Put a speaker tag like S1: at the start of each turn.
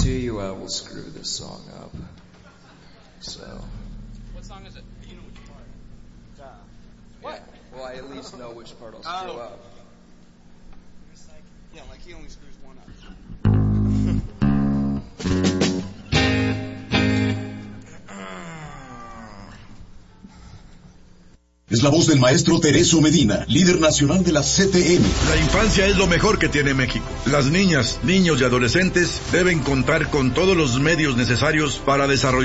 S1: to you, I will screw this song up. So.
S2: What song is it? You know which part.
S1: What? Yeah. Well, I at least know which part I'll screw up.
S2: Yeah, like he only screws one up.
S3: Es la voz del maestro Tereso Medina, líder nacional de la CTM.
S4: La infancia es lo mejor que tiene México. Las niñas, niños y adolescentes deben contar con todos los medios necesarios para desarrollar